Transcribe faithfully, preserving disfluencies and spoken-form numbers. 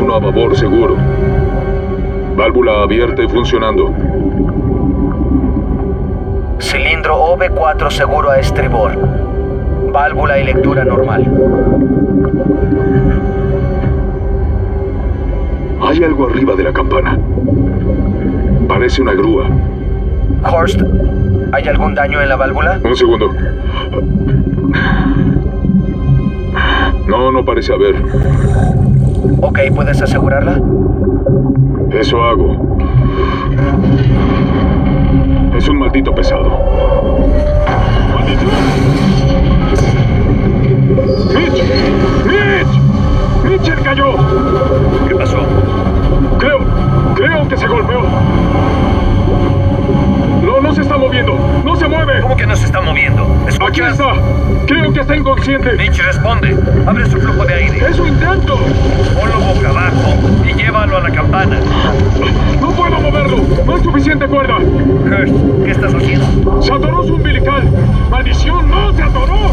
uno a babor seguro. Válvula abierta y funcionando. Cilindro O V cuatro seguro a estribor. Válvula y lectura normal. Hay algo arriba de la campana. Parece una grúa. Horst, ¿hay algún daño en la válvula? Un segundo. No, no parece haber. Ok, ¿puedes asegurarla? Eso hago. Es un maldito pesado. ¡Maldición! ¡Mitch! ¡Mitch! ¡Mitchell cayó! ¿Qué pasó? Creo, creo que se golpeó. No, no se está moviendo. No se mueve. ¿Cómo que no se está moviendo? Aquí ¿Escuchas? está. Creo que está inconsciente. Mitch, responde. Abre su flujo de aire. ¡Eso intento! Ponlo boca abajo y llévalo a la campana. ¡No puedo moverlo! ¡No hay suficiente cuerda! Hurst, ¿qué estás haciendo? ¡Se atoró su umbilical! ¡Maldición! ¡No! ¡Se atoró!